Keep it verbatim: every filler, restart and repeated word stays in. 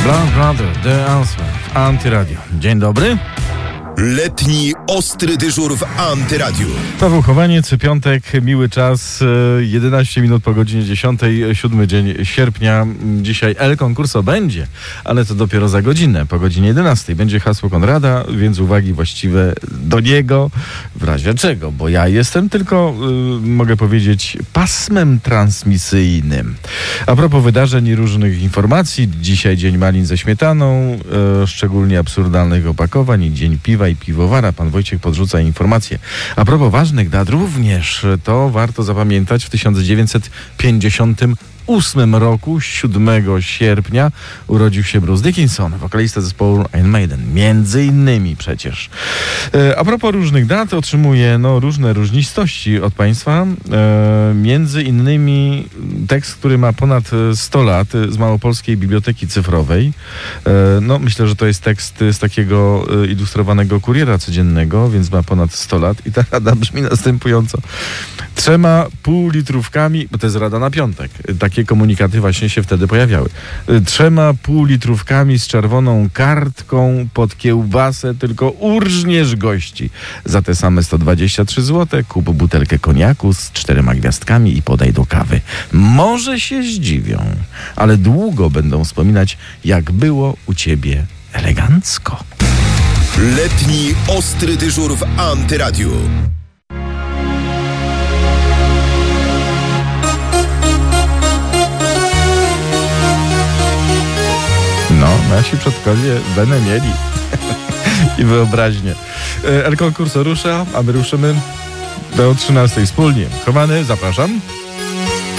Blues Brothers, The Answer w Antyradio. Dzień dobry. Letni ostry dyżur w Antyradiu. Paweł Chowaniec, piątek, miły czas, jedenaście minut po godzinie dziesiątej, siódmy dzień sierpnia. Dzisiaj El Concurso będzie, ale to dopiero za godzinę, po godzinie jedenastej. Będzie hasło Konrada, więc uwagi właściwe do niego, w razie czego, bo ja jestem tylko, y, mogę powiedzieć, pasmem transmisyjnym. A propos wydarzeń i różnych informacji, dzisiaj dzień malin ze śmietaną, y, szczególnie absurdalnych opakowań i dzień piwa i piwowara. Pan Wojciech podrzuca informacje. A propos ważnych dat również, to warto zapamiętać, w tysiąc dziewięćset pięćdziesiątym ósmym roku, siódmego sierpnia, urodził się Bruce Dickinson, wokalista zespołu Iron Maiden. Między innymi przecież. E, a propos różnych dat, otrzymuję no, różne różnistości od Państwa. E, między innymi tekst, który ma ponad sto lat, z Małopolskiej Biblioteki Cyfrowej. E, no, myślę, że to jest tekst z takiego e, ilustrowanego kuriera codziennego, więc ma ponad sto lat. I ta rada brzmi następująco. Trzema półlitrówkami, bo to jest rada na piątek, takie komunikaty właśnie się wtedy pojawiały. Trzema półlitrówkami z czerwoną kartką pod kiełbasę tylko urżniesz gości. Za te same sto dwadzieścia trzy złote kup butelkę koniaku z czterema gwiazdkami i podaj do kawy. Może się zdziwią, ale długo będą wspominać, jak było u ciebie elegancko. Letni ostry dyżur w Antyradiu. No, nasi przodkowie wenę mieli i wyobraźnię. El Concurso rusza, a my ruszymy do trzynastej wspólnie. Chowany, zapraszam.